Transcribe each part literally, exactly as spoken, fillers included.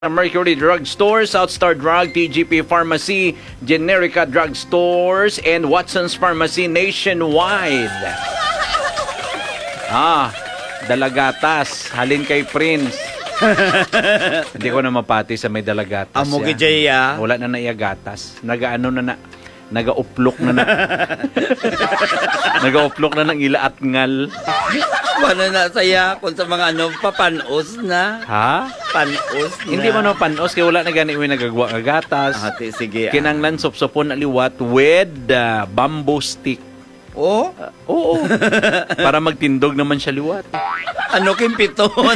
Mercury Drug Stores, Southstar Drug, T G P Pharmacy, Generica Drug Stores, and Watson's Pharmacy nationwide. Ah, Dalagatas, halin kay Prince. Hindi ko na mapati sa may Dalagatas. Amo ya. gijay ya. Wala na naiyagatas. Nagaano na na. Naga-uplok na na. Naga-uplok na ng ila at ngal. Wala na saya kung sa mga ano, papanos na. Ha? Panos na. Hindi man no panos kaya wala na gani may nagagawa nga gatas. Hati, sige. Kinanglan sopsopon na liwat with uh, bamboo stick. Oh? Uh, oo. Para magtindog naman siya liwat. Ano kimpiton?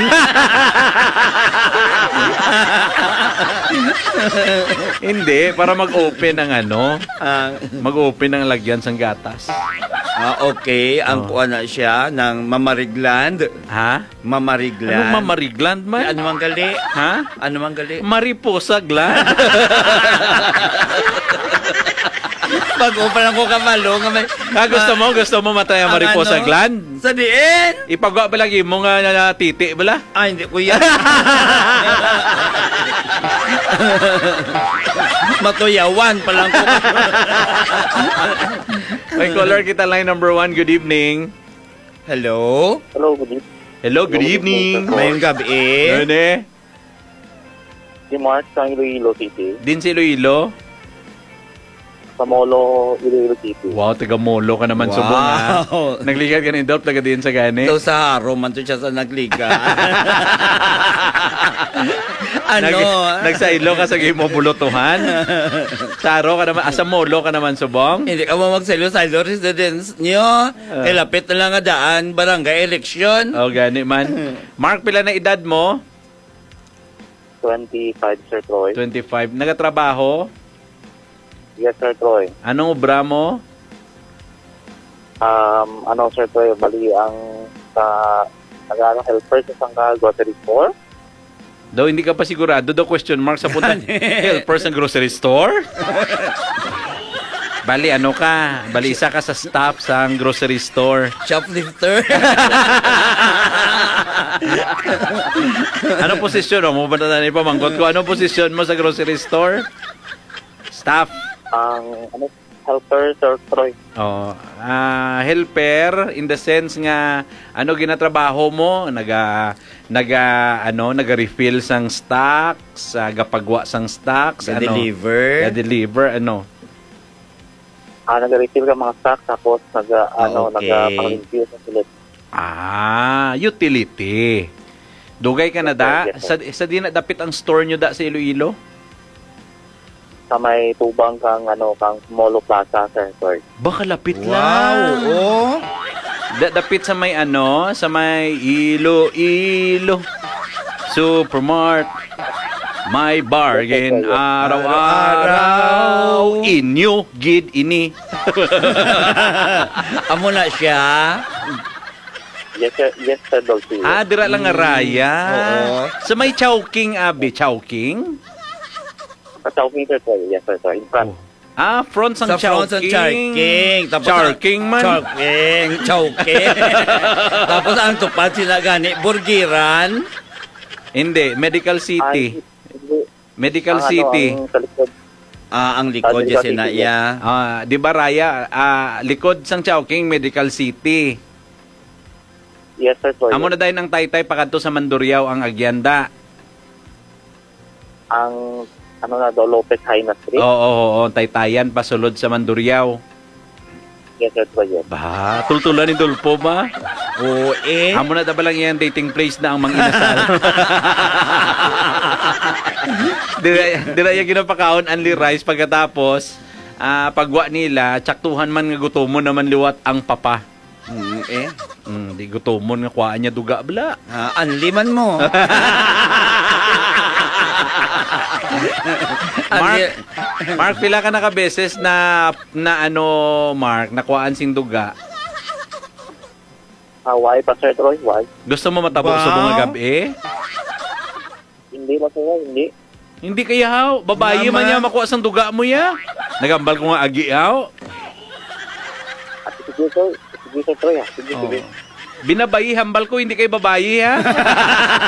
Hindi, para mag-open ang ano, Ah, mag-open ang lagyan sang gatas. ah, okay, ang Oh. kuha na siya ng Mamarigland. Ha? Mamarigland. Ano mamarigland man? Ano mang gali? Ha? Ano mang gali? Mariposa gland. Pag-upan ako kamalo nga may... Ah, gusto mo? Gusto mo matay ang Ang mariposa ano? gland? Sa diin! Ipagawa ba lagi mo nga na titi bala? Ah, hindi ko yan. Matuyawan pa lang ko. May caller kita line number one. Good evening. Hello? Hello, good evening. Hello, good evening. Ngayong gabi. Ano eh? Si Mark sa Iloilo City. Din si Iloilo? Sa Molo, Iloilo City. Wow, taga Molo ka naman Wow. subong ha. Nagligat ka ni Dolph, taga din sa gani. Ito sa haro man to siya sa nagliga. ano? Nag, nagsailo ka sa game mo bulutuhan. Saro ka naman, asa Molo ka naman subong. Hindi ka mo magsalo-salo residence nyo. Uh. Ilapit na lang nga daan, barangay election. Oh, gani man. Mark, pila na edad mo? twenty-five, Sir Troy. twenty-five. Nagatrabaho? Yes, Sir Troy. Anong obra mo? Um, ano, Sir Troy, bali ang sa nag-ano helper sa isang grocery store. Daw hindi ka pa sigurado. Daw question mark sa punta. Helper sa grocery store? Bali, ano ka? Bali, isa ka sa staff sa grocery store. Shoplifter. Anong posisyon mo? Mo ba na ipamangkot ko? Anong posisyon mo sa grocery store? Staff. Ang ano, helper, Sir Troy. Oh, ah, helper in the sense nga ano ginatrabaho mo, naga naga ano, naga-refill sang stocks, uh, gapagwa sang stocks, ano, Deliver. ga-deliver ano. Ah, nag-refill ka mga stock, tapos nag, ano, okay. nag-pang-review sa sulit. Ah, utility. Dugay ka na da Yes, sa sa di na dapit ang store nyo da sa Iloilo? Sa may tubang kang, ano, kang Molo Plaza, Sir Troy. Baka lapit Wow. lang. Oh. Da, dapit sa may ano, sa may Iloilo Supermart. May bargain araw-araw. Inyo gid ini. Amo na siya. Yes, Sir, yes, Sir Dolphy. Ah, dira lang nga raya. Oo. Sa may Chowking, abi, Chowking? Sa Chowking, Sir Troy. Yes, Sir Troy. In front. Ah, front sang Sa front sa Chowking. Charking. Tapos Charking man. Charking. Chowking. Tapos ang tupad sila gani. Burgiran. Hindi, Medical City. Ay, hindi. Medical Ang, City. Ano, ang sa likod. Ah, ang likod Ah, niya Medical City, sinaya. Ah, di ba raya? Ah, likod sang Chowking, Medical City. Yes, Sir Troy. Amo na dahil ng taytay pakadto sa Mandurriao ang agyanda. Ang, ano na daw, Lopez Haina Street. Oo, oo, oo, taytayan pasulod sa Mandurriao. Yes, Sir Troy. Yes. Ba, tultulan ni Dolpo ba? Oo eh. Amo na dabalang yan dating place na ang mga inasal. Dira dira yung ginapakaon only rice pagkatapos ah pagwa nila tsaktuhan man nga gutomon naman liwat ang papa. Mm, eh. Mm, di gutomon nga kuhaan niya duga bla. Ah, anliman mo. Mark, Mark pila ka nakabeses na na ano Mark nakuhaan sing duga. Ah, why pa, Sir Troy? Why? Gusto mo matabok sa Wow. mga gabi? Hindi ba, Sir? Hindi. Hindi kaya haw, babae man Mama. niya makuha sang duga mo ya. Nagambal ko nga agi haw. At sige, Sir. Sige, Sir Troy. ah. Sige, Oh. sige. Binabayi hambal ko hindi kay babae ha.